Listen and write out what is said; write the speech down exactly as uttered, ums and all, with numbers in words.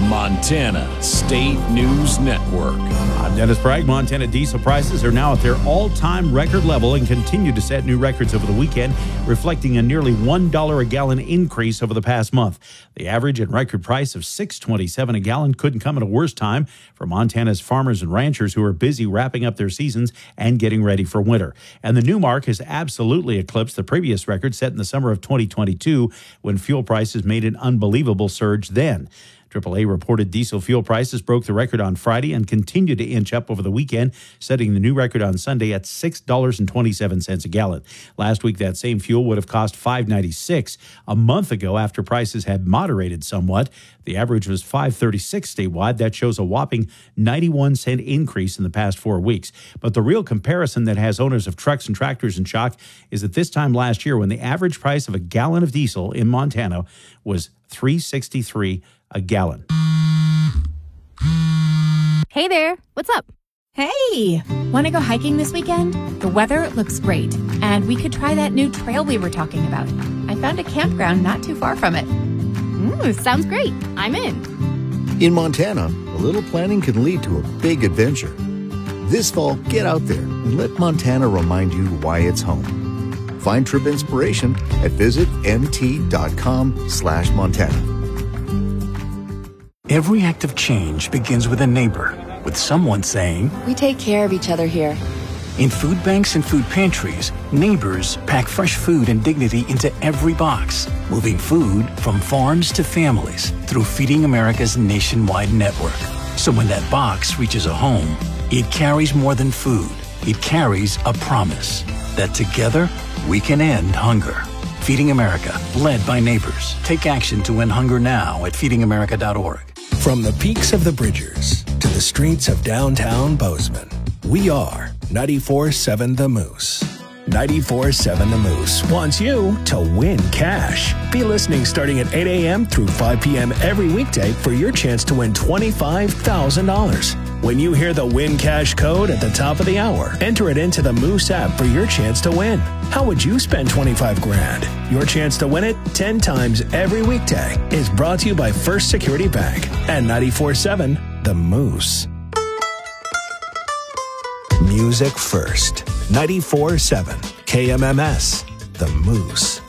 Montana State News Network. I'm Dennis Bragg. Montana diesel prices are now at their all-time record level and continue to set new records over the weekend, reflecting a nearly one dollar a gallon increase over the past month. The average and record price of six dollars and twenty-seven cents a gallon couldn't come at a worse time for Montana's farmers and ranchers who are busy wrapping up their seasons and getting ready for winter. And the new mark has absolutely eclipsed the previous record set in the summer of twenty twenty-two when fuel prices made an unbelievable surge then. triple A reported diesel fuel prices broke the record on Friday and continued to inch up over the weekend, setting the new record on Sunday at six dollars and twenty-seven cents a gallon. Last week, that same fuel would have cost five dollars and ninety-six cents. A month ago, after prices had moderated somewhat, the average was five dollars and thirty-six cents statewide. That shows a whopping ninety-one cent increase in the past four weeks. But the real comparison that has owners of trucks and tractors in shock is that this time last year, when the average price of a gallon of diesel in Montana was three dollars and sixty-three cents a gallon. Hey there, what's up? Hey, want to go hiking this weekend? The weather looks great, and we could try that new trail we were talking about. I found a campground not too far from it. Ooh, sounds great. I'm in. In Montana, a little planning can lead to a big adventure. This fall, get out there and let Montana remind you why it's home. Find trip inspiration at visit mt.com slash Montana. Every act of change begins with a neighbor, with someone saying, "We take care of each other here." In food banks and food pantries, neighbors pack fresh food and dignity into every box, moving food from farms to families through Feeding America's nationwide network. So when that box reaches a home, it carries more than food. It carries a promise that together we can end hunger. Feeding America, led by neighbors. Take action to end hunger now at feeding america dot org. From the peaks of the Bridgers to the streets of downtown Bozeman, we are ninety-four seven The Moose. ninety-four seven The Moose wants you to win cash. Be listening starting at eight a.m. through five p.m. every weekday for your chance to win twenty-five thousand dollars. When you hear the Win Cash code at the top of the hour, enter it into the Moose app for your chance to win. How would you spend twenty-five grand? Your chance to win it ten times every weekday is brought to you by First Security Bank and ninety-four seven The Moose. Music first. ninety-four seven K M M S, The Moose.